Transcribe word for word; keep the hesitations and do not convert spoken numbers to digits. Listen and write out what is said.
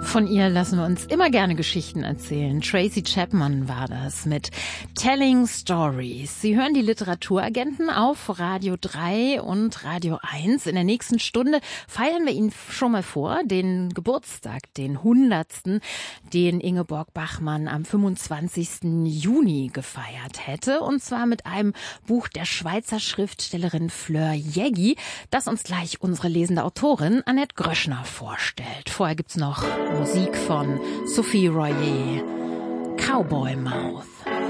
Von ihr lassen wir uns immer gerne Geschichten erzählen. Tracy Chapman war das mit Telling Stories. Sie hören die Literaturagenten auf Radio drei und Radio eins. In der nächsten Stunde feiern wir Ihnen schon mal vor, den Geburtstag, den hundertsten, den Ingeborg Bachmann am fünfundzwanzigsten Juni gefeiert hätte. Und zwar mit einem Buch der Schweizer Schriftstellerin Fleur Jeggi, das uns gleich unsere lesende Autorin Annette Gröschner vorstellt. Vorher gibt's noch Musik von Sophie Royer, Cowboy Mouth.